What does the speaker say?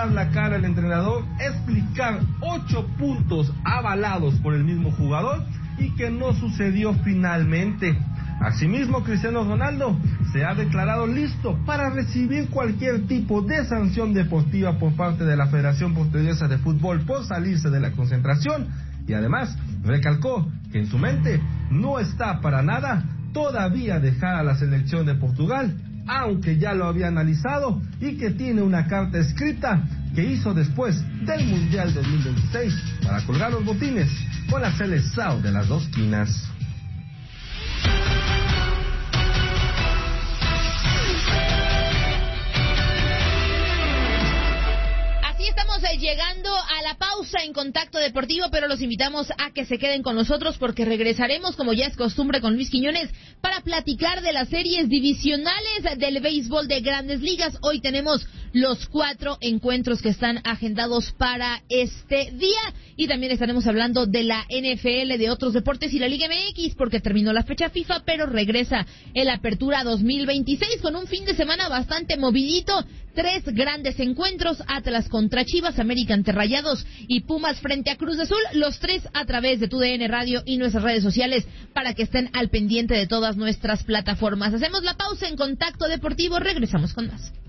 dar la cara al entrenador, explicar 8 puntos avalados por el mismo jugador y que no sucedió finalmente. Asimismo, Cristiano Ronaldo se ha declarado listo para recibir cualquier tipo de sanción deportiva por parte de la Federación Portuguesa de Fútbol por salirse de la concentración, y además recalcó que en su mente no está para nada todavía dejar a la selección de Portugal, aunque ya lo había analizado y que tiene una carta escrita que hizo después del Mundial 2026 para colgar los botines con la selección de las dos quinas. Estamos llegando a la pausa en Contacto Deportivo, pero los invitamos a que se queden con nosotros porque regresaremos, como ya es costumbre, con Luis Quiñones para platicar de las series divisionales del béisbol de Grandes Ligas. Hoy tenemos los 4 encuentros que están agendados para este día y también estaremos hablando de la NFL, de otros deportes y la Liga MX porque terminó la fecha FIFA, pero regresa el Apertura 2026 con un fin de semana bastante movidito. 3 grandes encuentros: Atlas contra Chivas, América ante Rayados y Pumas frente a Cruz Azul. Los 3 a través de TUDN Radio y nuestras redes sociales para que estén al pendiente de todas nuestras plataformas. Hacemos la pausa en Contacto Deportivo, regresamos con más.